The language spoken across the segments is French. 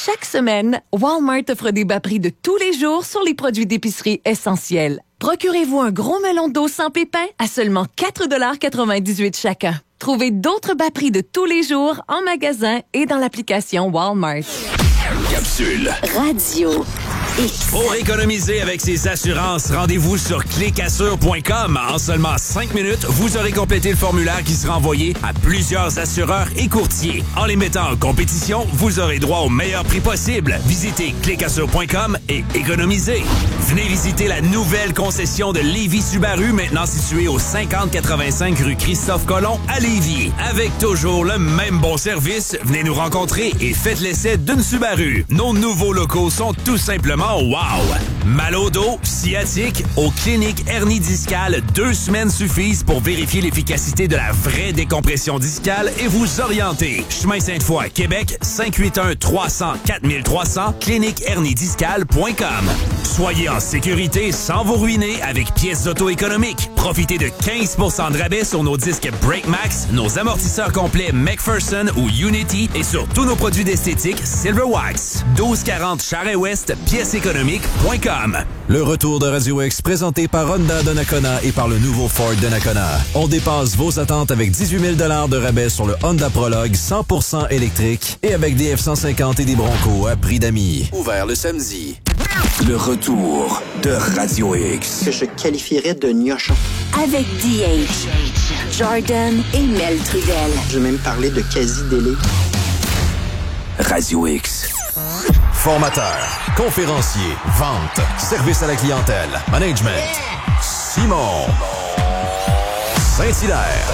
Chaque semaine, Walmart offre des bas prix de tous les jours sur les produits d'épicerie essentiels. Procurez-vous un gros melon d'eau sans pépins à seulement 4,98 chacun. Trouvez d'autres bas prix de tous les jours en magasin et dans l'application Walmart. Capsule Radio X. Pour économiser avec ses assurances, rendez-vous sur clicassure.com. En seulement 5 minutes, vous aurez complété le formulaire qui sera envoyé à plusieurs assureurs et courtiers. En les mettant en compétition, vous aurez droit au meilleur prix possible. Visitez clicassure.com et économisez. Venez visiter la nouvelle concession de Lévis Subaru, maintenant située au 5085 rue Christophe Colomb à Lévis. Avec toujours le même bon service, venez nous rencontrer et faites l'essai d'une Subaru. Nos nouveaux locaux sont tout simplement wow! Mal au dos, sciatique, aux cliniques hernie discale, 2 semaines suffisent pour vérifier l'efficacité de la vraie décompression discale et vous orienter. Chemin Sainte-Foy, Québec, 581-300-4300, cliniquehernidiscale.com. Soyez en sécurité sans vous ruiner avec pièces d'auto économiques. Profitez de 15% de rabais sur nos disques Breakmax, nos amortisseurs complets McPherson ou Unity et sur tous nos produits d'esthétique Silverwax. 1240 Charest-Ouest, pièceséconomique.com. Le retour de Radio X présenté par Honda Donnacona et par le nouveau Ford Donnacona. On dépasse vos attentes avec 18 000 $ de rabais sur le Honda Prologue 100% électrique et avec des F-150 et des Broncos à prix d'amis. Ouvert le samedi. Le retour de Radio X. Que je qualifierais de gnochon. Avec DH, Jordan et Mel Trudel. Je vais même parler de quasi-délai. Radio X. Formateur, conférencier, vente, service à la clientèle, management. Simon Saint-Hilaire.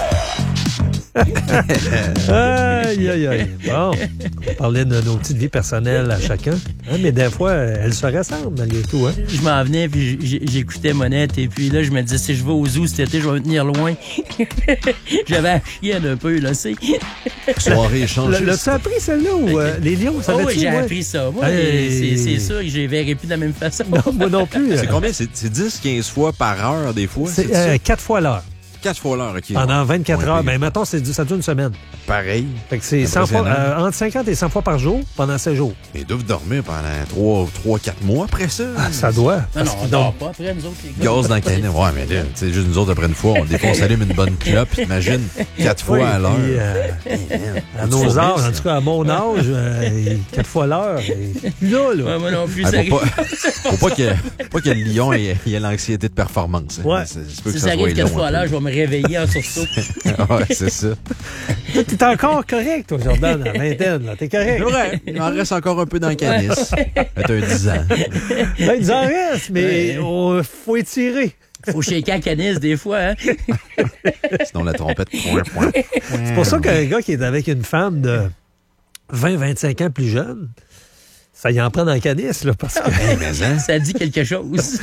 Aïe, aïe, aïe. Bon, on parlait de nos petites vies personnelles à chacun. Hein, mais des fois, elles se ressemblent malgré tout. Hein? Je m'en venais, puis j'écoutais Monette, et puis là, je me disais, si je vais au zoo cet été, je vais me tenir loin. J'avais à chier un peu, là, c'est. Soirée échangée. L'as-tu appris celle-là ou les lions? Oh, oui, j'ai appris ça. Moi, c'est sûr que je les verrai plus de la même façon. Non, moi non plus. C'est combien? C'est 10-15 fois par heure, des fois? C'est 4 fois l'heure. 4 fois l'heure, OK. Pendant 24 heures. Ben, mettons, ça dure une semaine. Pareil. Fait que c'est 100 fois, entre 50 et 100 fois par jour pendant 7 jours. Ils doivent dormir pendant 3-4 mois après ça. Ah, ça doit. Non, on dort pas après, nous autres. Les gars. Gaz dans le canne. Ouais, mais là, tu sais, juste nous autres, après une fois, on s'allume une bonne clope. Imagine, 4 fois à l'heure. À nos âges, en tout cas, à mon âge, 4 fois l'heure. Là. Ouais, moi non plus, Ah, ça arrive. faut pas que le lion ait l'anxiété de performance. Ouais. Si ça arrive 4 fois à l'heure, je vais me réveiller en sursaut. Ouais, c'est ça. T'es encore correct, toi, Jordan, à la vingtaine. Là. T'es correct. Ouais, il en reste encore un peu dans le canis. T'as un 10 ans. Ben, il en reste, mais faut étirer. Faut shaker à canis des fois, hein? Sinon, la trompette, point. C'est pour ça qu'un gars qui est avec une femme de 20-25 ans plus jeune, ça y en prend dans le canis, là, parce que... Ça dit quelque chose.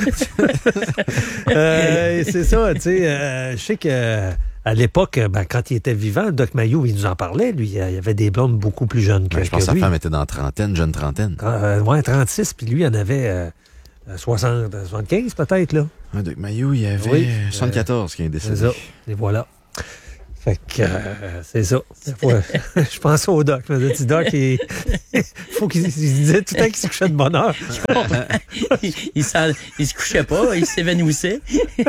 C'est ça, tu sais. Je sais que à l'époque, quand il était vivant, Doc Mayou, il nous en parlait. Lui, il y avait des blondes beaucoup plus jeunes que lui. Je pense que sa femme était dans la jeune trentaine. Ouais, 36, puis lui, il en avait 75 peut-être, là. Doc Mayou, il y avait 74 qui est décédé. C'est ça, et voilà. Fait que c'est ça. Je pense au Doc. Le petit Doc, il faut qu'il disait tout le temps qu'il se couchait de bonne heure. Il se couchait pas, il s'évanouissait.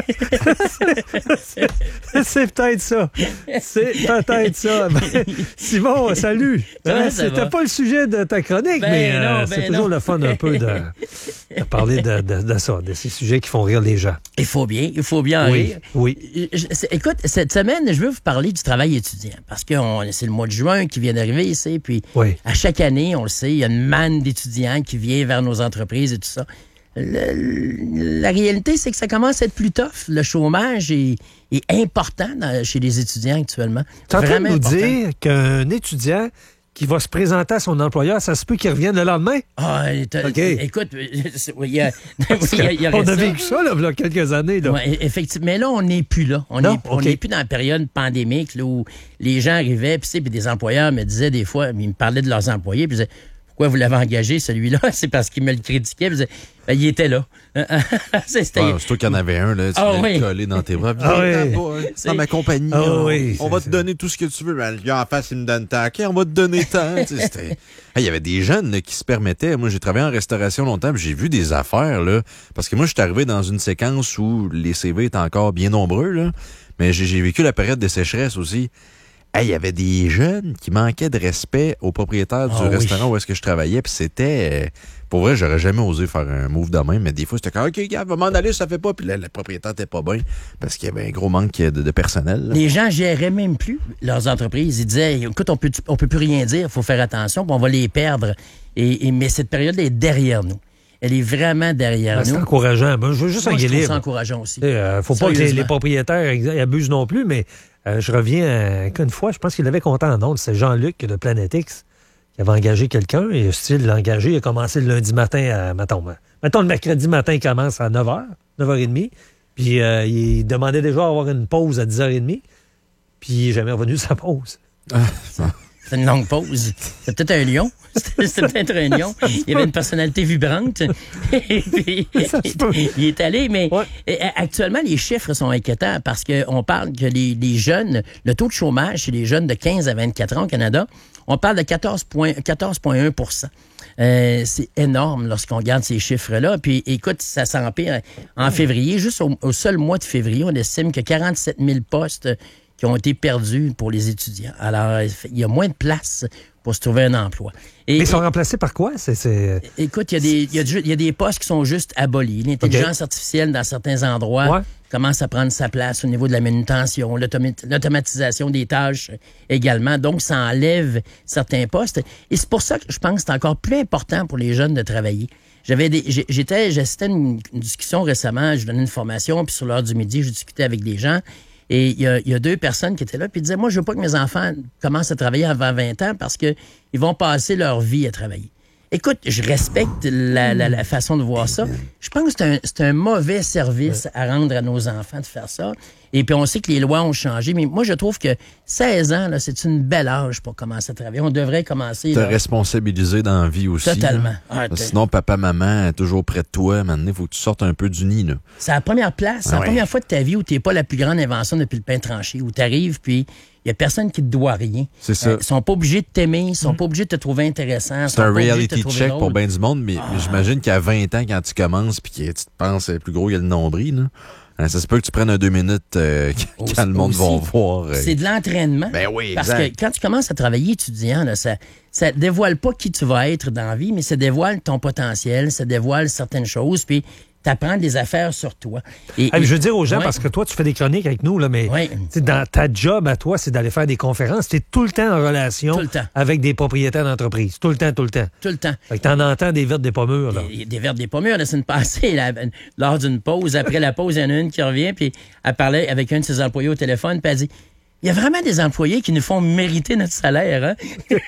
C'est peut-être ça. C'est peut-être ça. Simon, salut. C'était pas le sujet de ta chronique, mais c'est toujours le fun un peu de parler de ça, de ces sujets qui font rire les gens. Il faut bien en rire. Oui. Écoute, cette semaine, je veux vous parler du travail étudiant, parce que c'est le mois de juin qui vient d'arriver ici, puis à chaque année, on le sait, il y a une manne d'étudiants qui vient vers nos entreprises et tout ça. La réalité, c'est que ça commence à être plus tough. Le chômage est important chez les étudiants actuellement. Tu es en train de nous dire qu'un étudiant qui va se présenter à son employeur, ça se peut qu'il revienne le lendemain? Écoute, on a vécu ça, là, il y a quelques années. Là. Ouais, effectivement, mais là, on n'est plus là. On n'est plus dans la période pandémique là, où les gens arrivaient, puis des employeurs me disaient des fois, ils me parlaient de leurs employés, puis ils disaient, pourquoi vous l'avez engagé, celui-là? C'est parce qu'il me le critiquait. Il était là. C'est toi qu'il y en avait un, là. Tu l'as collé dans tes bras. Dans ma compagnie. On va te donner tout ce que tu veux. Mais le gars en face, il me donne tant. OK, on va te donner tant. Il y avait des jeunes là, qui se permettaient. Moi, j'ai travaillé en restauration longtemps, puis j'ai vu des affaires, là. Parce que moi, je suis arrivé dans une séquence où les CV étaient encore bien nombreux, là. Mais j'ai vécu la période de sécheresse aussi. Il y avait des jeunes qui manquaient de respect aux propriétaires du restaurant où est-ce que je travaillais, puis c'était... pour vrai, j'aurais jamais osé faire un move de même, mais des fois, c'était comme « OK, gars, va m'en aller, ça fait pas. » Puis là, le propriétaire était pas bien parce qu'il y avait un gros manque de personnel. Là. Les gens géraient même plus leurs entreprises. Ils disaient « Écoute, on peut plus rien dire, il faut faire attention, puis on va les perdre. » Mais cette période-là est derrière nous. Elle est vraiment derrière nous. C'est encourageant. Ben, je veux juste engueuler. C'est encourageant aussi. Faut pas que les propriétaires abusent non plus, mais je reviens une fois, je pense qu'il l'avait compté en ondes, c'est Jean-Luc de Planète X qui avait engagé quelqu'un, et style l'engagé, il a commencé le lundi matin mettons le mercredi matin, il commence à 9h, 9h30, puis il demandait déjà à avoir une pause à 10h30, puis il n'est jamais revenu de sa pause. C'est une longue pause. C'est peut-être un lion. C'était peut-être un lion. Il avait une personnalité vibrante. Et puis, il est allé, mais actuellement, les chiffres sont inquiétants parce qu'on parle que les jeunes, le taux de chômage chez les jeunes de 15 à 24 ans au Canada, on parle de 14,1 %. C'est énorme lorsqu'on regarde ces chiffres-là. Puis, écoute, ça s'empire. En février, juste au seul mois de février, on estime que 47 000 postes qui ont été perdus pour les étudiants. Alors, il y a moins de place pour se trouver un emploi. Mais ils sont remplacés par quoi? Écoute, il y a des postes qui sont juste abolis. L'intelligence artificielle, dans certains endroits, commence à prendre sa place au niveau de la manutention, l'automatisation des tâches également. Donc, ça enlève certains postes. Et c'est pour ça que je pense que c'est encore plus important pour les jeunes de travailler. J'assistais à une discussion récemment, je donnais une formation, puis sur l'heure du midi, je discutais avec des gens. Et il y a 2 personnes qui étaient là, puis ils disaient, moi, je veux pas que mes enfants commencent à travailler avant 20 ans parce que ils vont passer leur vie à travailler. Écoute, je respecte la façon de voir ça. Je pense que c'est un mauvais service à rendre à nos enfants de faire ça. Et puis, on sait que les lois ont changé, mais moi, je trouve que 16 ans, là, c'est une belle âge pour commencer à travailler. On devrait commencer... Te responsabiliser dans la vie aussi. Totalement. Sinon, papa, maman est toujours près de toi. Maintenant, il faut que tu sortes un peu du nid. Là. C'est la première place. C'est la première fois de ta vie où tu n'es pas la plus grande invention depuis le pain tranché, où tu arrives, puis il n'y a personne qui te doit rien. C'est ça. Ils sont pas obligés de t'aimer, ils sont pas obligés de te trouver intéressant. C'est un reality check pour bien du monde, mais j'imagine qu'à 20 ans, quand tu commences, puis que tu te penses plus gros, il y a le nombril, là. Ça se peut que tu prennes 2 minutes quand le monde va voir. C'est de l'entraînement. Ben oui, exact. Parce que quand tu commences à travailler étudiant, là, ça dévoile pas qui tu vas être dans la vie, mais ça dévoile ton potentiel, ça dévoile certaines choses, puis t'apprends des affaires sur toi. Je veux dire aux gens, parce que toi, tu fais des chroniques avec nous, là, mais dans ta job à toi, c'est d'aller faire des conférences. Tu es tout le temps en relation avec des propriétaires d'entreprise. Tout le temps. Tout le temps. Fait que t'en entends des vertes des pommures. Là. Des vertes des pommures. La semaine passée, lors d'une pause, après la pause, il y en a une qui revient, puis elle parlait avec un de ses employés au téléphone, puis elle dit... Il y a vraiment des employés qui nous font mériter notre salaire, hein?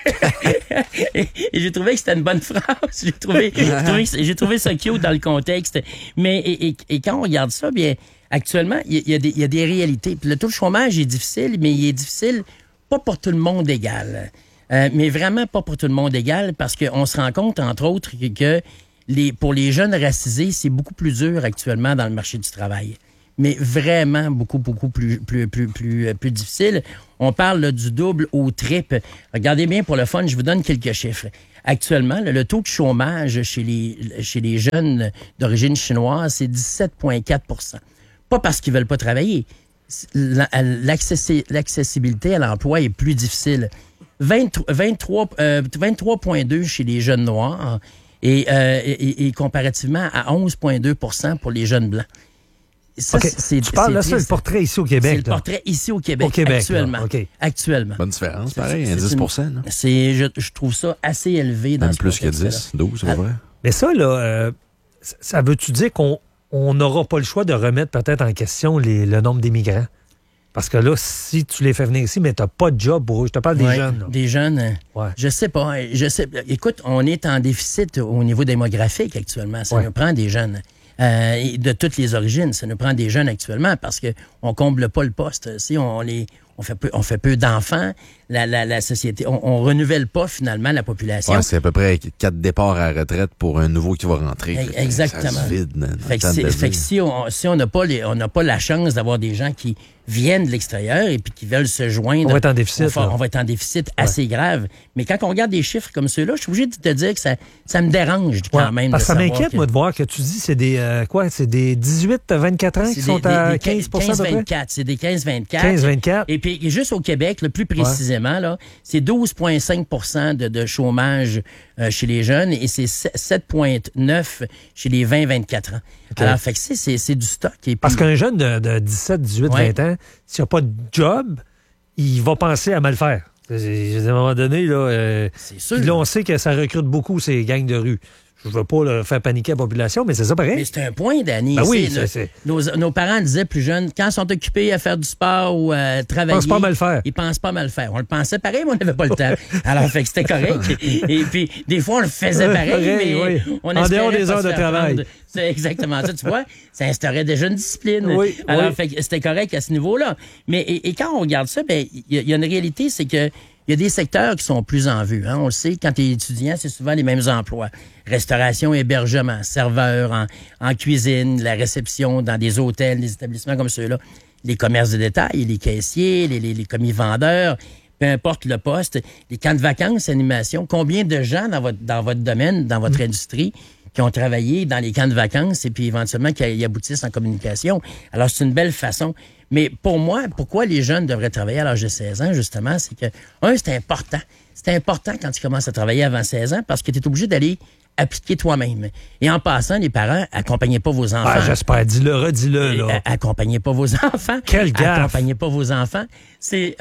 et j'ai trouvé que c'était une bonne phrase. J'ai trouvé ça cute dans le contexte. Mais et quand on regarde ça, bien, actuellement, il y a des réalités. Puis le taux de chômage est difficile, mais il est difficile pas pour tout le monde égal. Mais vraiment pas pour tout le monde égal, parce qu'on se rend compte, entre autres, que pour les jeunes racisés, c'est beaucoup plus dur actuellement dans le marché du travail. Mais vraiment beaucoup plus difficile. On parle là, du double au triple. Regardez bien pour le fun, je vous donne quelques chiffres. Actuellement, le taux de chômage chez les jeunes d'origine chinoise, c'est 17,4 %. Pas parce qu'ils veulent pas travailler. L'accessibilité à l'emploi est plus difficile. 23,2 chez les jeunes noirs et comparativement à 11,2 % pour les jeunes blancs. Ça, tu parles là, c'est le portrait ici au Québec. C'est le portrait ici au Québec, actuellement. Actuellement. Bonne différence, pareil, 10 %. Je trouve ça assez élevé dans même ce plus que 10, 12, c'est vrai. Mais ça, là, ça veut-tu dire qu'on n'aura pas le choix de remettre peut-être en question le nombre d'immigrants? Parce que là, si tu les fais venir ici, mais tu n'as pas de job pour eux. Je te parle des jeunes. Là. Des jeunes, je sais pas. Écoute, on est en déficit au niveau démographique actuellement. Ça nous prend des jeunes. De toutes les origines. Ça nous prend des jeunes actuellement parce qu'on comble pas le poste. Si on On fait peu d'enfants. La société, on renouvelle pas finalement la population. Ouais, c'est à peu près 4 départs à la retraite pour un nouveau qui va rentrer. Exactement. Ça se vide, fait que si on n'a pas la chance d'avoir des gens qui viennent de l'extérieur et puis qui veulent se joindre. On va être en déficit. On va être en déficit assez grave. Mais quand on regarde des chiffres comme ceux-là, je suis obligé de te dire que ça me dérange quand même. Parce que ça m'inquiète, moi, de voir que tu dis c'est des c'est des 18 à 24 ans qui sont à 15%. C'est des 15-24. 15-24. Et puis, juste au Québec, le plus précisément, là, c'est 12,5% de chômage chez les jeunes et c'est 7,9% chez les 20-24 ans. Okay. Alors, fait que c'est du stock. Et puis, parce qu'un jeune de 17, 18, 20 ans, s'il n'a pas de job, il va penser à mal faire. À un moment donné, là, c'est sûr. Là, on sait que ça recrute beaucoup ces gangs de rue. Je veux pas faire paniquer la population, mais c'est ça pareil. Mais c'est un point, Danny. Ben oui, nos parents disaient plus jeunes, quand ils sont occupés à faire du sport ou à travailler... Ils pensent pas mal faire. Ils pensent pas mal faire. On le pensait pareil, mais on n'avait pas le temps. Alors, fait que c'était correct. Et puis, des fois, on le faisait pareil, mais on espérait en dehors des heures de travail. C'est exactement ça, tu vois. Ça instaurait déjà une discipline. Oui, alors, fait que c'était correct à ce niveau-là. Mais et quand on regarde ça, ben il y a une réalité, c'est que il y a des secteurs qui sont plus en vue. Hein. On le sait, quand tu es étudiant, c'est souvent les mêmes emplois. Restauration, hébergement, serveur en cuisine, la réception dans des hôtels, des établissements comme ceux-là. Les commerces de détail, les caissiers, les commis vendeurs, peu importe le poste. Les camps de vacances, animation. Combien de gens dans votre domaine, dans votre industrie, qui ont travaillé dans les camps de vacances et puis éventuellement qui aboutissent en communication. Alors, c'est une belle façon. Mais pour moi, pourquoi les jeunes devraient travailler à l'âge de 16 ans, justement, c'est que, c'est important. C'est important quand tu commences à travailler avant 16 ans parce que tu es obligé d'aller appliquer toi-même. Et en passant, les parents, accompagnez pas vos enfants. Ah, j'espère. Dis-le, redis-le, là. Accompagnez pas vos enfants. Quelle gaffe! Accompagnez pas vos enfants. C'est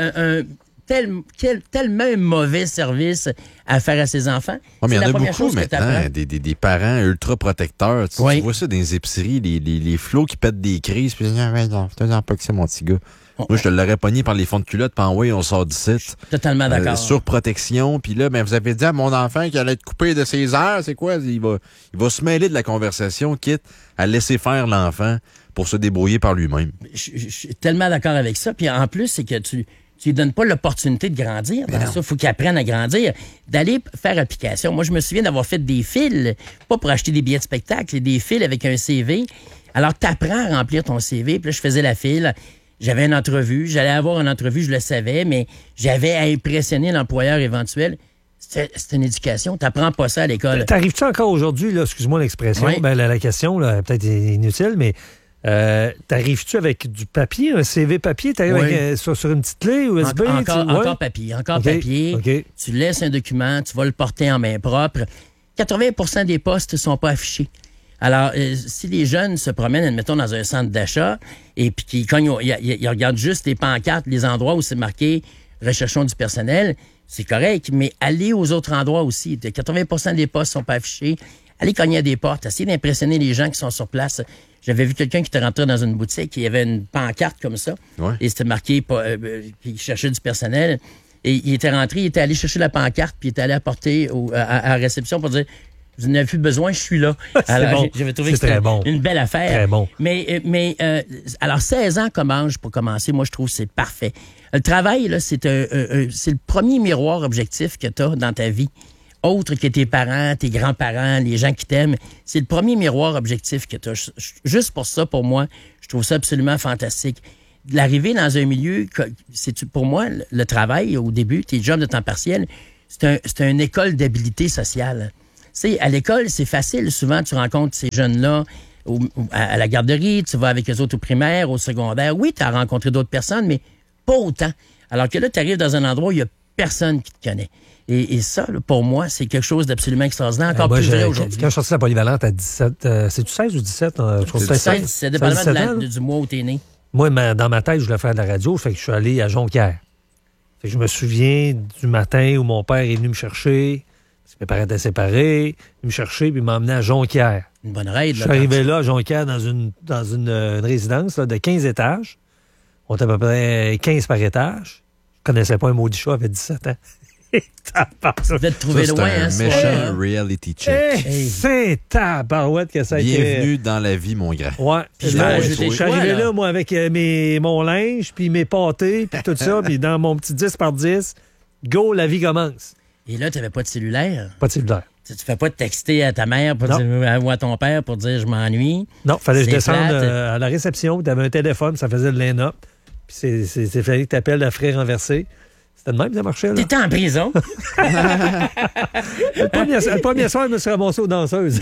tellement un mauvais service à faire à ses enfants. Mais il y en a beaucoup maintenant, des parents ultra protecteurs. Tu vois ça dans les épiceries, les flots qui pètent des crises. Puis non, pas que c'est mon petit gars. Moi, je te l'aurais pogné par les fonds de culotte, puis on sort du site. Totalement d'accord. Surprotection. Puis là, vous avez dit à mon enfant qu'il allait être coupé de ses heures. C'est quoi? Il va se mêler de la conversation, quitte à laisser faire l'enfant pour se débrouiller par lui-même. Je suis tellement d'accord avec ça. Puis en plus, c'est que tu lui donnes pas l'opportunité de grandir. Dans ça, il faut qu'il apprenne à grandir. D'aller faire application. Moi, je me souviens d'avoir fait des fils, pas pour acheter des billets de spectacle, des fils avec un CV. Alors, tu apprends à remplir ton CV. Puis là, je faisais la file. J'avais une entrevue. J'allais avoir une entrevue, je le savais, mais j'avais à impressionner l'employeur éventuel. C'est une éducation. Tu n'apprends pas ça à l'école. T'arrives-tu encore aujourd'hui, là, excuse-moi l'expression, la question, là, peut-être inutile, mais t'arrives-tu avec du papier, un CV papier? T'arrives avec, sur une petite clé USB? Encore papier. Papier. Okay. Tu laisses un document, tu vas le porter en main propre. 80% des postes ne sont pas affichés. Alors, si les jeunes se promènent, admettons, dans un centre d'achat et puis qu'ils regardent juste les pancartes, les endroits où c'est marqué « Recherchons du personnel », c'est correct, mais allez aux autres endroits aussi. 80% des postes ne sont pas affichés. Allez cogner à des portes, essayez d'impressionner les gens qui sont sur place. J'avais vu quelqu'un qui était rentré dans une boutique et il y avait une pancarte comme ça. Ouais. Et c'était marqué qu'il cherchait du personnel. Et il était rentré, il était allé chercher la pancarte puis il était allé apporter à la réception pour dire « Vous n'avez plus besoin, je suis là. » Alors, bon. J'avais trouvé que c'était une belle affaire. Très bon. Mais alors, 16 ans comme âge pour commencer, moi, je trouve que c'est parfait. Le travail, là, c'est le premier miroir objectif que tu as dans ta vie. Autre que tes parents, tes grands-parents, les gens qui t'aiment. C'est le premier miroir objectif que tu as. Juste pour ça, pour moi, je trouve ça absolument fantastique. L'arrivée dans un milieu, pour moi, le travail, au début, tes jobs de temps partiel, c'est une école d'habilité sociale. Tu sais, à l'école, c'est facile. Souvent, tu rencontres ces jeunes-là à la garderie, tu vas avec eux autres au primaire, au secondaire. Oui, tu as rencontré d'autres personnes, mais pas autant. Alors que là, tu arrives dans un endroit où il n'y a personne qui te connaît. Et ça, là, pour moi, c'est quelque chose d'absolument extraordinaire, encore plus vrai aujourd'hui. Quand je suis sorti de la polyvalente à 17, c'est-tu 16 ou 17? Je trouve c'est 16, c'est dépendamment du mois où tu es né. Moi, dans ma tête, je voulais faire de la radio, fait que je suis allé à Jonquière. Fait que je me souviens du matin où mon père est venu me chercher, parce que mes parents étaient séparés, il me chercher, puis il m'a emmené à Jonquière. Une bonne raide. Je suis arrivé là, à Jonquière, dans une résidence là, de 15 étages. On était à peu près 15 par étage. Je connaissais pas un maudit chat, j'avais 17 ans. Tu devais te trouver loin, hein, c'est un méchant reality check. C'est tabarouette que ça Bienvenue dans la vie, mon grand. Ouais. Puis là, je suis arrivé là, moi, avec mon linge, puis mes pâtés, puis tout ça, puis dans mon petit 10 par 10, go, la vie commence. Et là, tu n'avais pas de cellulaire? Pas de cellulaire. Tu fais pas de texter à ta mère ou à ton père pour dire « je m'ennuie ». Non, fallait que je descende à la réception, tu avais un téléphone, ça faisait le line-up, puis c'est fallait que tu appelles la frais renversé. C'était de même, ça marchait, là. T'étais en prison. le premier soir, je me suis ramassé aux danseuses.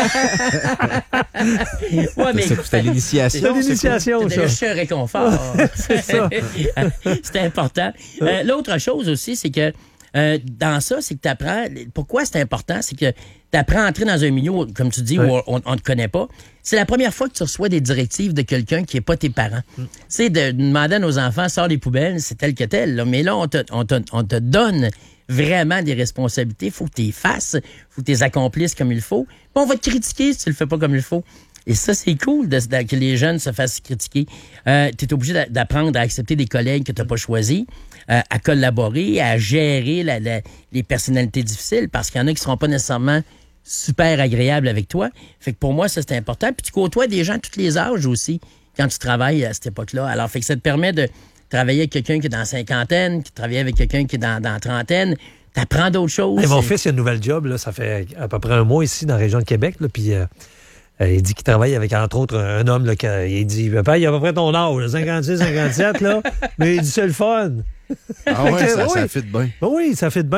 Ouais, mais c'était l'initiation. C'était l'initiation, ça. C'était un réconfort. C'est ça. C'était important. L'autre chose aussi, c'est que dans ça, c'est que tu apprends... Pourquoi c'est important? C'est que tu apprends à entrer dans un milieu, comme tu dis, où on ne te connaît pas. C'est la première fois que tu reçois des directives de quelqu'un qui n'est pas tes parents. Tu sais, de demander à nos enfants, sors les poubelles, c'est tel que tel. Là. Mais là, on te donne vraiment des responsabilités. Il faut que tu les fasses. Il faut que tu les accomplisses comme il faut. Puis on va te critiquer si tu le fais pas comme il faut. Et ça, c'est cool que les jeunes se fassent critiquer. Tu es obligé d'apprendre à accepter des collègues que tu n'as pas choisis, à collaborer, à gérer les personnalités difficiles, parce qu'il y en a qui ne seront pas nécessairement super agréables avec toi. Fait que pour moi, ça, c'est important. Puis tu côtoies des gens de tous les âges aussi quand tu travailles à cette époque-là. Alors, fait que ça te permet de travailler avec quelqu'un qui est dans la cinquantaine, qui travaille avec quelqu'un qui est dans la trentaine. Tu apprends d'autres choses. Hey, mon fils, il a une nouvelle job. Là, ça fait à peu près un mois ici dans la région de Québec. Là, puis il dit qu'il travaille avec, entre autres, un homme. Là, il dit, papa, il a à peu près ton âge, 56, 57, là. Mais il dit, c'est le fun. Ah ouais, ça fit bien. Oui, ça fit bien.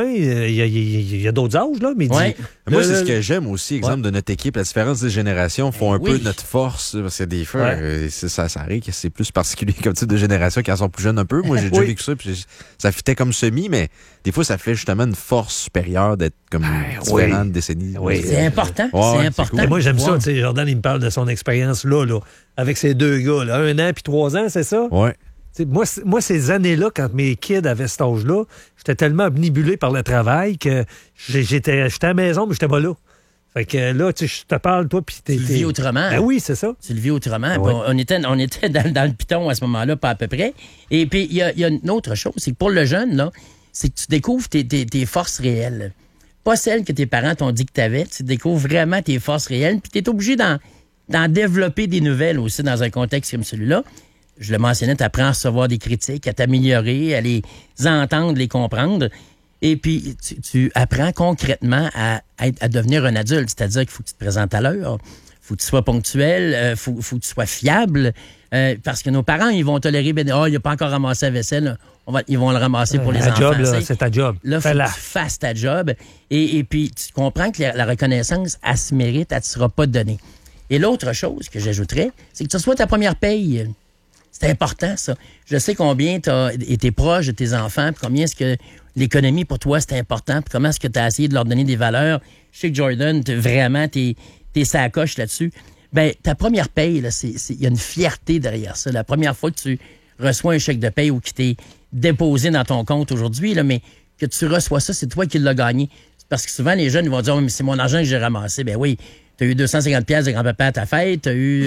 Il y a d'autres âges, là, mais il dit... Moi, c'est ce que j'aime aussi, exemple, de notre équipe. La différence des générations font un peu notre force. Parce que des fois, ça arrive que c'est plus particulier comme type de génération quand ils sont plus jeunes un peu. Moi, j'ai déjà vécu ça, puis ça fitait comme semi, mais des fois, ça fait justement une force supérieure d'être comme différentes décennies. Oui. C'est important. C'est important. Et moi, j'aime ça. Jordan, il me parle de son expérience là, avec ces deux gars, là, 1 an puis 3 ans, c'est ça? Oui. Moi, ces années-là, quand mes kids avaient cet âge-là, j'étais tellement omnibulé par le travail que j'étais à la maison, mais j'étais pas là. Fait que là, je te parle, toi, puis tu le vis autrement. Ben oui, c'est ça. Tu le vis autrement. Ouais. On était dans le piton à ce moment-là, pas à peu près. Et puis, il y a une autre chose, c'est que pour le jeune, là, c'est que tu découvres tes forces réelles. Pas celles que tes parents t'ont dit que tu avais. Tu découvres vraiment tes forces réelles, puis tu es obligé d'en développer des nouvelles aussi dans un contexte comme celui-là. Je le mentionnais, tu apprends à recevoir des critiques, à t'améliorer, à les entendre, les comprendre. Et puis, tu apprends concrètement à devenir un adulte. C'est-à-dire qu'il faut que tu te présentes à l'heure, il faut que tu sois ponctuel, faut que tu sois fiable. Parce que nos parents, ils vont tolérer, il n'a pas encore ramassé la vaisselle, ils vont le ramasser pour les enfants. Job, là, c'est ta job. Là, il faut que tu fasses ta job. Et puis, tu comprends que la reconnaissance, elle se mérite, elle ne te sera pas donnée. Et l'autre chose que j'ajouterais, c'est que tu reçois ta première paye. C'est important, ça. Je sais combien tu as été proche de tes enfants, puis combien est-ce que l'économie, pour toi, c'est important, puis comment est-ce que tu as essayé de leur donner des valeurs. Je sais que Jordan, vraiment, t'es sacoche là-dessus. Bien, ta première paye, il y a une fierté derrière ça. La première fois que tu reçois un chèque de paye ou qui t'est déposé dans ton compte aujourd'hui, là, mais que tu reçois ça, c'est toi qui l'as gagné. Parce que souvent, les jeunes ils vont dire, mais c'est mon argent que j'ai ramassé. Ben oui. T'as eu 250$ de grand-papa à ta fête,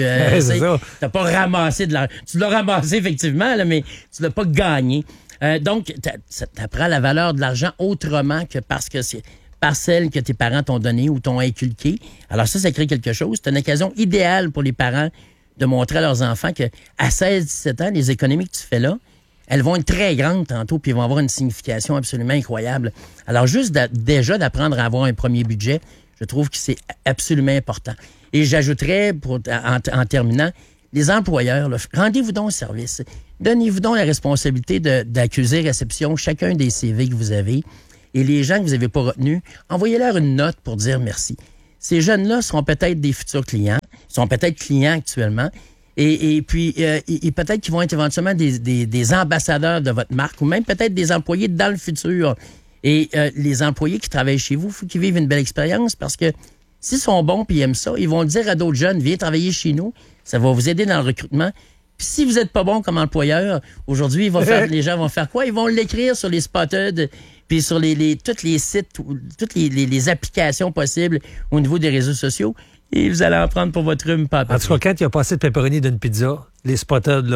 t'as pas ramassé de l'argent. Tu l'as ramassé, effectivement, là, mais tu l'as pas gagné. Donc, t'apprends la valeur de l'argent autrement que parce que c'est par celle que tes parents t'ont donnée ou t'ont inculquée. Alors ça crée quelque chose. C'est une occasion idéale pour les parents de montrer à leurs enfants qu'à 16-17 ans, les économies que tu fais là, elles vont être très grandes tantôt, puis elles vont avoir une signification absolument incroyable. Alors, juste déjà d'apprendre à avoir un premier budget, je trouve que c'est absolument important. Et j'ajouterais, en terminant, les employeurs, rendez-vous donc au service. Donnez-vous donc la responsabilité d'accuser réception chacun des CV que vous avez. Et les gens que vous n'avez pas retenus, envoyez-leur une note pour dire merci. Ces jeunes-là seront peut-être des futurs clients, sont peut-être clients actuellement, et puis peut-être qu'ils vont être éventuellement des ambassadeurs de votre marque, ou même peut-être des employés dans le futur. Et les employés qui travaillent chez vous, il faut qu'ils vivent une belle expérience parce que s'ils sont bons et ils aiment ça, ils vont le dire à d'autres jeunes, viens travailler chez nous, ça va vous aider dans le recrutement. Puis si vous n'êtes pas bon comme employeur, aujourd'hui, les gens vont faire quoi? Ils vont l'écrire sur les Spotted, puis sur tous les sites, toutes les applications possibles au niveau des réseaux sociaux. Et vous allez en prendre pour votre rhume, papa. En tout cas, quand il a passé de pepperoni d'une pizza, les Spotted, là,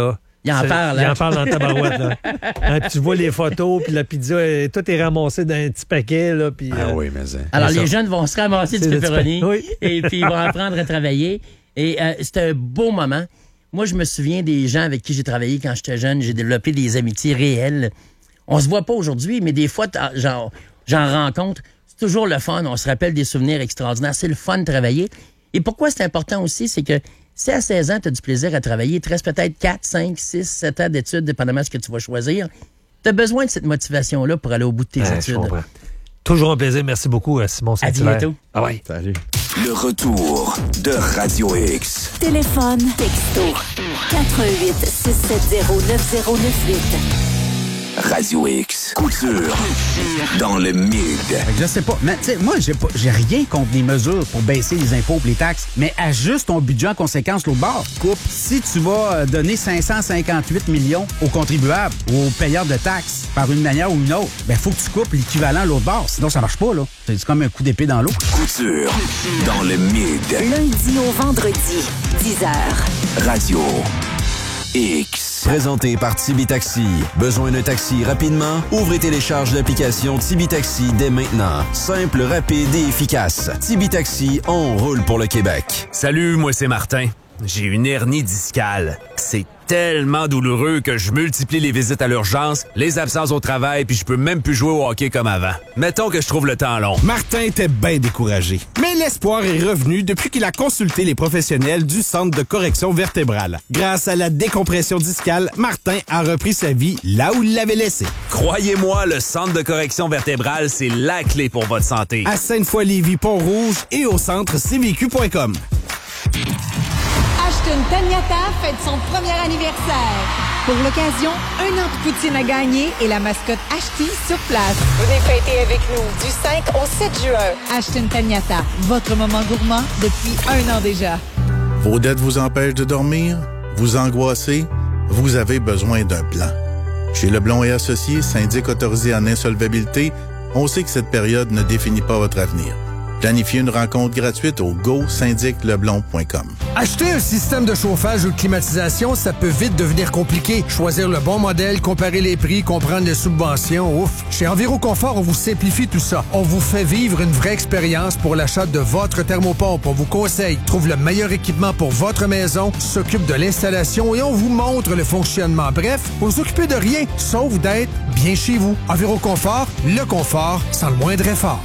Il en parle. Il en parle dans ta barouette. Là. Hein, tu vois les photos, puis la pizza, tout est ramassé dans un petit paquet. Là, puis, oui, mais alors, les jeunes vont se ramasser du pepperoni et puis ils vont apprendre à travailler. Et c'est un beau moment. Moi, je me souviens des gens avec qui j'ai travaillé quand j'étais jeune. J'ai développé des amitiés réelles. On se voit pas aujourd'hui, mais des fois, j'en rencontre. C'est toujours le fun. On se rappelle des souvenirs extraordinaires. C'est le fun de travailler. Et pourquoi c'est important aussi, c'est que si à 16 ans, tu as du plaisir à travailler, il te reste peut-être 4, 5, 6, 7 ans d'études, dépendamment de ce que tu vas choisir. Tu as besoin de cette motivation-là pour aller au bout de tes études. Toujours un plaisir. Merci beaucoup, Simon Saint-Hilaire. À bientôt. Ah ouais. Salut. Le retour de Radio X. Téléphone, texto, 88 670 9098. Radio X. Couture. Dans le mid. Je sais pas. Mais tu sais, moi, j'ai rien contre les mesures pour baisser les impôts et les taxes, mais ajuste ton budget en conséquence l'autre bord. Coupe. Si tu vas donner 558 millions aux contribuables ou aux payeurs de taxes par une manière ou une autre, ben faut que tu coupes l'équivalent l'autre bord. Sinon, ça marche pas, là. C'est comme un coup d'épée dans l'eau. Couture. Dans le mid. Lundi au vendredi, 10h. Radio X. Présenté par Tibi Taxi. Besoin d'un taxi rapidement? Ouvrez et télécharge l'application Tibi Taxi dès maintenant. Simple, rapide et efficace. Tibi Taxi, on roule pour le Québec. Salut, moi c'est Martin. J'ai une hernie discale. C'est tellement douloureux que je multiplie les visites à l'urgence, les absences au travail, puis je peux même plus jouer au hockey comme avant. Mettons que je trouve le temps long. Martin était bien découragé. Mais l'espoir est revenu depuis qu'il a consulté les professionnels du Centre de correction vertébrale. Grâce à la décompression discale, Martin a repris sa vie là où il l'avait laissée. Croyez-moi, le Centre de correction vertébrale, c'est la clé pour votre santé. À Sainte-Foy-Lévis, Pont-Rouge et au centre cvq.com. Ashton Taniata fête son premier anniversaire. Pour l'occasion, 1 an de poutine à gagner et la mascotte Ashty sur place. Venez fêter avec nous du 5 au 7 juin. Ashton Taniata, votre moment gourmand depuis 1 an déjà. Vos dettes vous empêchent de dormir? Vous angoissez? Vous avez besoin d'un plan. Chez Leblond et Associés, syndic autorisé en insolvabilité, on sait que cette période ne définit pas votre avenir. Planifiez une rencontre gratuite au go-syndicleblond.com. Acheter un système de chauffage ou de climatisation, ça peut vite devenir compliqué. Choisir le bon modèle, comparer les prix, comprendre les subventions, ouf. Chez Enviroconfort, on vous simplifie tout ça. On vous fait vivre une vraie expérience pour l'achat de votre thermopompe. On vous conseille, trouve le meilleur équipement pour votre maison, s'occupe de l'installation et on vous montre le fonctionnement. Bref, vous vous occupez de rien, sauf d'être bien chez vous. Enviroconfort, le confort sans le moindre effort.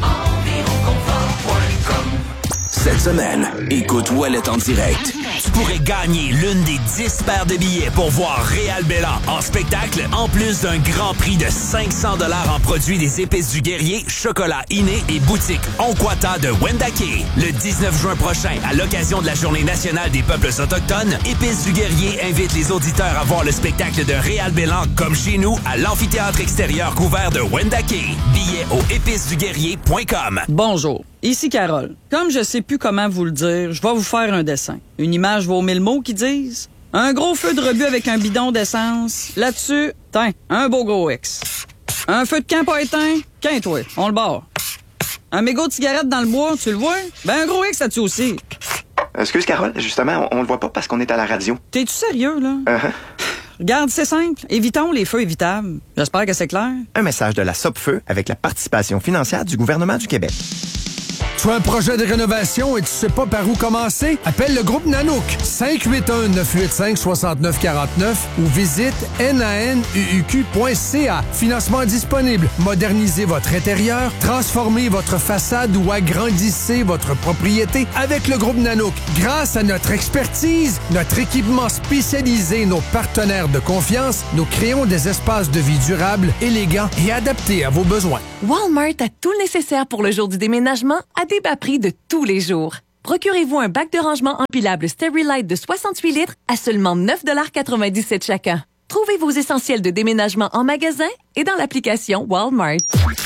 Cette semaine, écoute Ouellet en direct. Tu pourrais gagner l'une des 10 paires de billets pour voir Réal Bélan en spectacle, en plus d'un grand prix de 500 $ en produits des Épices du Guerrier, chocolat inné et boutique Onkwata de Wendake. Le 19 juin prochain, à l'occasion de la Journée nationale des peuples autochtones, Épices du Guerrier invite les auditeurs à voir le spectacle de Réal Bélan comme chez nous à l'amphithéâtre extérieur couvert de Wendake. Billets au épiceduguerrier.com. Bonjour. Ici Carole. Comme je sais plus comment vous le dire, je vais vous faire un dessin. Une image vaut 1000 mots qui disent. Un gros feu de rebut avec un bidon d'essence. Là-dessus, tiens, un beau gros X. Un feu de camp pas éteint, qu'un-toi, on le barre. Un mégot de cigarette dans le bois, tu le vois? Ben un gros X là-dessus aussi. Excuse Carole, justement, on le voit pas parce qu'on est à la radio. T'es-tu sérieux, là? Regarde, c'est simple. Évitons les feux évitables. J'espère que c'est clair. Un message de la Sopfeu avec la participation financière du gouvernement du Québec. Tu as un projet de rénovation et tu sais pas par où commencer? Appelle le groupe Nanook 581-985-6949 ou visite nanuq.ca. Financement disponible. Modernisez votre intérieur, transformez votre façade ou agrandissez votre propriété avec le groupe Nanook. Grâce à notre expertise, notre équipement spécialisé, nos partenaires de confiance, nous créons des espaces de vie durables, élégants et adaptés à vos besoins. Walmart a tout le nécessaire pour le jour du déménagement à des bas prix de tous les jours. Procurez-vous un bac de rangement empilable Sterilite de 68 litres à seulement 9,97 $ chacun. Trouvez vos essentiels de déménagement en magasin et dans l'application Walmart.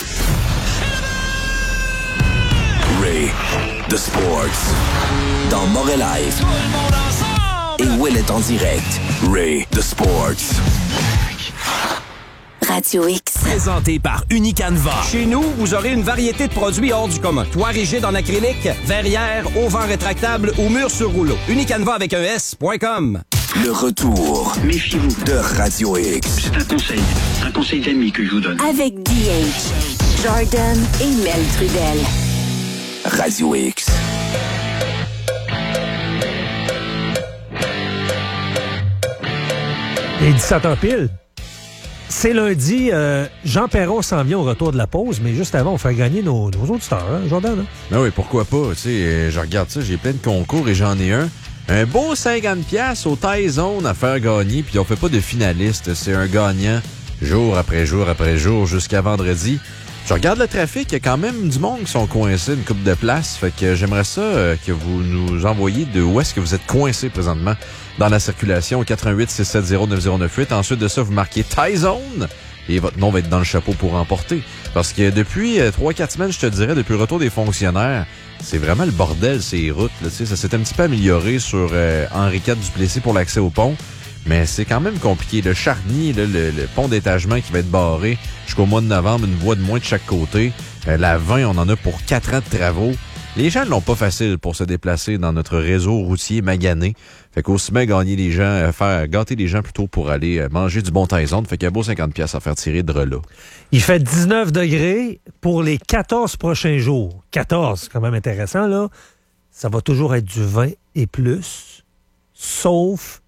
Ray, The Sports, dans Moret Live. Et Ouellet en direct. Ray, The Sports. Radio X. Présenté par Unicanva. Chez nous, vous aurez une variété de produits hors du commun. Toit rigide en acrylique, verrière, auvent rétractable ou mur sur rouleau. Unicanva avec un S.com. Le retour. Méfiez-vous. De Radio X. C'est un conseil d'amis que je vous donne. Avec DH, Jordan et Mel Trudel. Radio X. Et 17h pile. C'est lundi. Jean Perron s'en vient au retour de la pause, mais juste avant, on fait gagner nos auditeurs, hein, Jordan? Hein? Ben oui, pourquoi pas. Tu sais, je regarde ça, j'ai plein de concours et j'en ai un. Un beau 50$ au Tie Zone à faire gagner, puis on fait pas de finaliste. C'est un gagnant jour après jour après jour jusqu'à vendredi. Je regarde le trafic, il y a quand même du monde qui sont coincés, une couple de places. Fait que j'aimerais ça que vous nous envoyiez de où est-ce que vous êtes coincés présentement dans la circulation au 88-670-9098. Ensuite de ça, vous marquez Tie Zone et votre nom va être dans le chapeau pour remporter. Parce que depuis 3-4 semaines, je te dirais, depuis le retour des fonctionnaires, c'est vraiment le bordel, ces routes. Là, ça s'est un petit peu amélioré sur Henri IV Duplessis pour l'accès au pont. Mais c'est quand même compliqué. Le Charny, là, le pont d'étagement qui va être barré jusqu'au mois de novembre, une voie de moins de chaque côté. La 20, on en a pour 4 ans de travaux. Les gens ne l'ont pas facile pour se déplacer dans notre réseau routier magané. Fait qu'aussi bien gagner les gens, faire gâter les gens plutôt pour aller manger du bon Tie Zone. Fait qu'il y a beau 50$ à faire tirer de là. Il fait 19 degrés pour les 14 prochains jours. 14, c'est quand même intéressant, là. Ça va toujours être du 20 et plus, sauf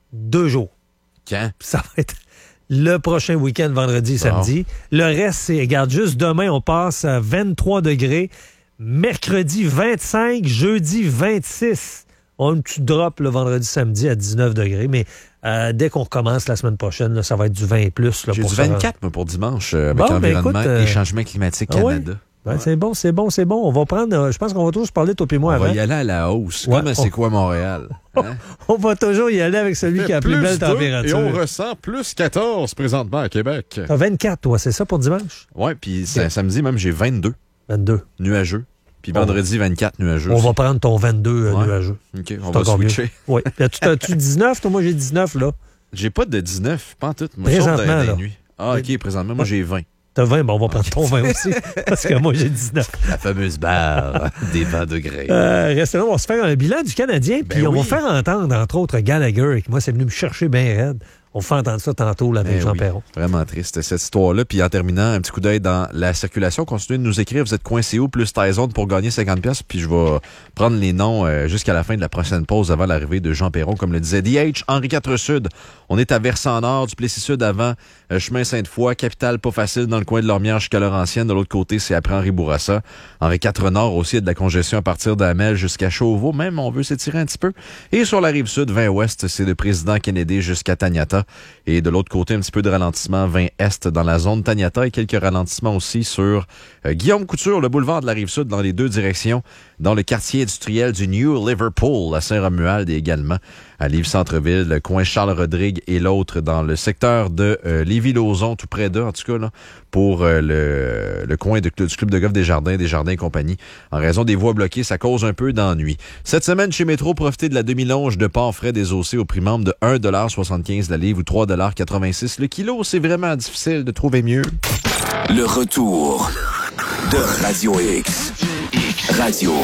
2 jours. Quand? Ça va être le prochain week-end, vendredi et samedi. Le reste, c'est, regarde, juste demain, on passe à 23 degrés. Mercredi, 25. Jeudi, 26. On a une petite drop le vendredi, samedi à 19 degrés. Mais dès qu'on recommence la semaine prochaine, là, ça va être du 20 et plus. Là, j'ai du 24 pour dimanche avec l'environnement et changement climatique Canada. Ouais. Ben, c'est bon. On va prendre, je pense qu'on va toujours se parler, toi et moi, avant. On va y aller à la hausse, comme c'est quoi Montréal. Hein? On va toujours y aller avec celui qui a la plus belle température. Et on ressent plus 14 présentement à Québec. T'as 24, toi, c'est ça pour dimanche? Oui, puis samedi même, j'ai 22. 22. Nuageux. Puis vendredi, 24 nuageux. On va prendre ton 22 nuageux. OK, on va switcher. Oui. As-tu 19? Toi, moi, j'ai 19, là. J'ai pas de 19, pas en tout. Moi, présentement, là. Nuits. Ah, OK, présentement, moi, j'ai 20. T'as 20, bon, on va prendre ton 20 aussi, parce que moi, j'ai 19. La fameuse barre des 20 degrés. Restez là, on va se faire un bilan du Canadien, puis on va faire entendre, entre autres, Gallagher, qui, moi, c'est venu me chercher bien raide. On fait entendre ça tantôt là, avec Jean Perron. Vraiment triste, cette histoire-là. Puis en terminant, un petit coup d'œil dans la circulation. Continuez de nous écrire. Vous êtes coincé où plus Tie Zone pour gagner 50$. Puis je vais prendre les noms jusqu'à la fin de la prochaine pause avant l'arrivée de Jean Perron. Comme le disait DH, Henri IV Sud. On est à Versant-Nord, Duplessis Sud avant, chemin Sainte-Foy, capitale pas facile dans le coin de Lormière jusqu'à Laurentienne. De l'autre côté, c'est après Henri Bourassa. Henri IV Nord aussi, il y a de la congestion à partir d'Amel jusqu'à Chauveau. Même, on veut s'étirer un petit peu. Et sur la rive sud, 20 ouest, c'est de Président Kennedy jusqu'à Taniata. Et de l'autre côté, un petit peu de ralentissement 20 est dans la zone Taniata et quelques ralentissements aussi sur Guillaume Couture, le boulevard de la Rive-Sud dans les deux directions, dans le quartier industriel du New Liverpool à Saint-Romuald et également à Lévis-Centreville, le coin Charles-Rodrigue et l'autre dans le secteur de Lévis-Lauzon, tout près d'eux en tout cas, là, pour le coin du Club de golf des Jardins et compagnie. En raison des voies bloquées, ça cause un peu d'ennui. Cette semaine, chez Métro, profitez de la demi-longe de porc frais désossé au prix membre de 1,75$ la livre ou 3,86$ le kilo. C'est vraiment difficile de trouver mieux. Le retour de Radio X. Radio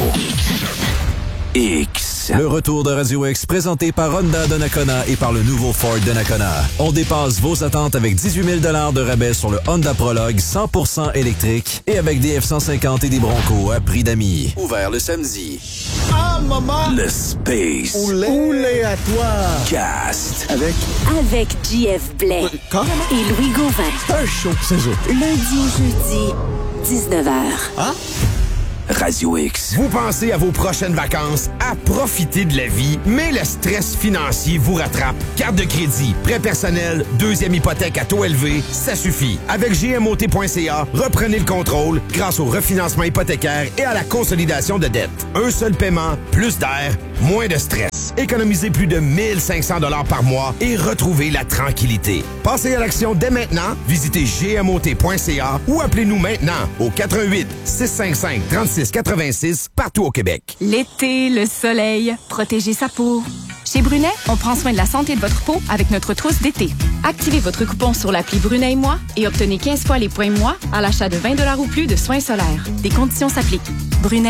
X. Le retour de Radio X, présenté par Honda Donnacona et par le nouveau Ford Donnacona. On dépasse vos attentes avec 18 000 de rabais sur le Honda Prologue 100% électrique et avec des F-150 et des Broncos à prix d'amis. Ouvert le samedi. Ah, maman! Le Space. Oulé à toi! Cast. Avec JF Blais. Et Louis Gauvin. Un show, c'est ça. Lundi au jeudi, 19h. Hein? Radio X. Vous pensez à vos prochaines vacances, à profiter de la vie, mais le stress financier vous rattrape. Carte de crédit, prêt personnel, deuxième hypothèque à taux élevé, ça suffit. Avec GMOT.ca, reprenez le contrôle grâce au refinancement hypothécaire et à la consolidation de dettes. Un seul paiement, plus d'air, moins de stress. Économisez plus de 1500 $ par mois et retrouvez la tranquillité. Passez à l'action dès maintenant. Visitez GMOT.ca ou appelez-nous maintenant au 88 655 3686 partout au Québec. L'été, le soleil, protéger sa peau. Chez Brunet, on prend soin de la santé de votre peau avec notre trousse d'été. Activez votre coupon sur l'appli Brunet et moi et obtenez 15 fois les points moi à l'achat de 20 $ ou plus de soins solaires. Des conditions s'appliquent. Brunet,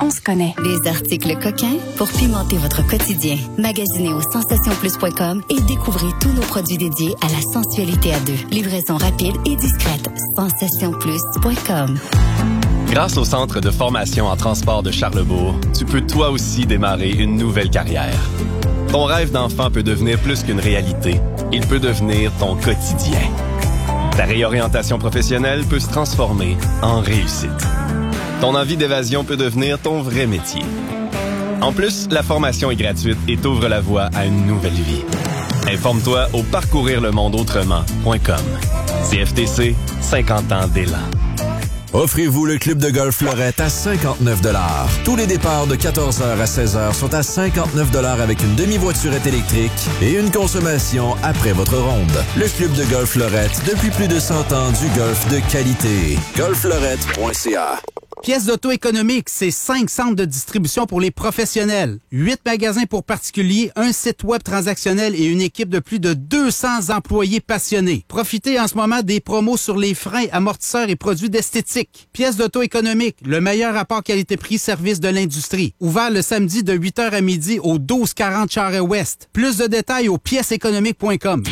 on se connaît. Des articles coquins pour pimenter votre quotidien. Magasinez au sensationsplus.com et découvrez tous nos produits dédiés à la sensualité à deux. Livraison rapide et discrète. Sensationsplus.com. Grâce au Centre de formation en transport de Charlebourg, tu peux toi aussi démarrer une nouvelle carrière. Ton rêve d'enfant peut devenir plus qu'une réalité. Il peut devenir ton quotidien. Ta réorientation professionnelle peut se transformer en réussite. Ton envie d'évasion peut devenir ton vrai métier. En plus, la formation est gratuite et t'ouvre la voie à une nouvelle vie. Informe-toi au parcourirlemondeautrement.com. CFTC, 50 ans d'élan. Offrez-vous le club de golf Fleurette à 59 $. Tous les départs de 14h à 16h sont à 59 $ avec une demi-voiturette électrique et une consommation après votre ronde. Le club de golf Fleurette, depuis plus de 100 ans du golf de qualité. golffleurette.ca. Pièces d'auto économique, c'est 5 centres de distribution pour les professionnels, 8 magasins pour particuliers, un site web transactionnel et une équipe de plus de 200 employés passionnés. Profitez en ce moment des promos sur les freins, amortisseurs et produits d'esthétique. Pièces d'auto économique, le meilleur rapport qualité-prix-service de l'industrie. Ouvert le samedi de 8h à midi au 1240 Charest-Ouest. Plus de détails au pièceséconomique.com.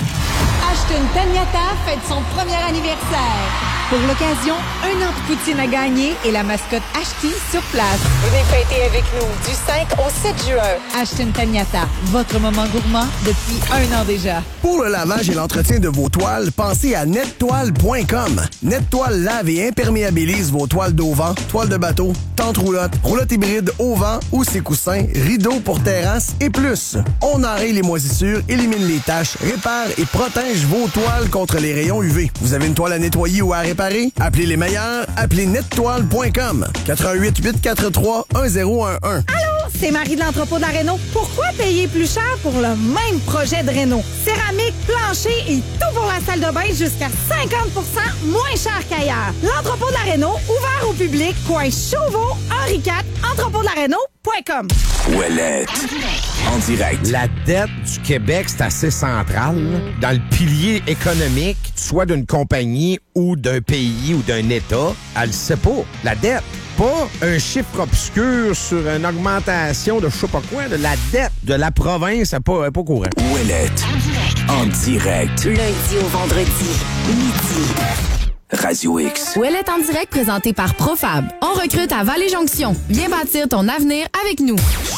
Ashton Taniata fête son premier anniversaire. Pour l'occasion, un an de poutine à gagner et la mascotte Ashti sur place. Venez fêter avec nous du 5 au 7 juin. Ashton Taniata, votre moment gourmand depuis un an déjà. Pour le lavage et l'entretien de vos toiles, pensez à nettoile.com. Nettoile lave et imperméabilise vos toiles d'auvent, toiles de bateau, tentes roulottes, roulottes hybrides au vent ou ses coussins, rideaux pour terrasse et plus. On enraye les moisissures, élimine les taches, répare et protège vos toiles contre les rayons UV. Vous avez une toile à nettoyer ou à réparer? Appelez les meilleurs, appelez nettoile.com. 88 843 1011. Allô, c'est Marie de l'entrepôt de la Réno. Pourquoi payer plus cher pour le même projet de réno? Céramique, plancher et tout pour la salle de bain jusqu'à 50% moins cher qu'ailleurs. L'entrepôt de la Réno, ouvert au public, coin Chauveau, Henri IV, entrepôtdelaréno.com. Ouellette. En direct. La dette du Québec, c'est assez central. Dans le pilier économique, soit d'une compagnie ou d'un pays ou d'un État, elle le sait pas. La dette. Pas un chiffre obscur sur une augmentation de je sais pas quoi, de la dette de la province, elle pas courant. Ouellette. En direct. Lundi au vendredi, midi. Radio X. Ouellette en direct présenté par Profab. On recrute à Vallée-Jonction. Viens bâtir ton avenir avec nous.